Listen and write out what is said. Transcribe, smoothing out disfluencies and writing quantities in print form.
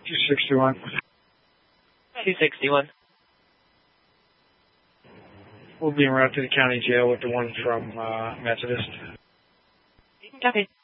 261. 261. We'll be en route to the county jail with the one from Methodist. Copy.